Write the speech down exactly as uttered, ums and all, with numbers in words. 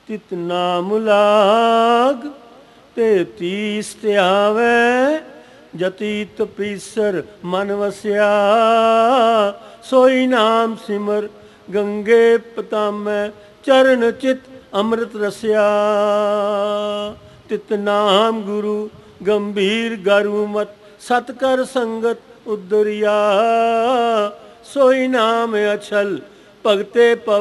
ਤਿਤ ਨਾਮ ਲਾਗ ਤੇ ਤੀਸ ਤੇ ਆਵੇ ਜਤੀ ਤਪੀਸਰ ਮਨ ਵਸਿਆ ਸੋਈ ਨਾਮ ਸਿਮਰ ਗੰਗੇ ਪਤਾਮੈ ਚਰਨ ਚਿਤ ਅੰਮ੍ਰਿਤ ਰਸਿਆ ਤਿਤ ਨਾਮ ਗੁਰੂ ਗੰਭੀਰ ਗਰੂ ਮਤ ਸਤ ਕਰ ਸੰਗਤ ਉਦਰਿਆ ਸੋਈ ਨਾਮ ਅਛਲ ਭਗਤੇ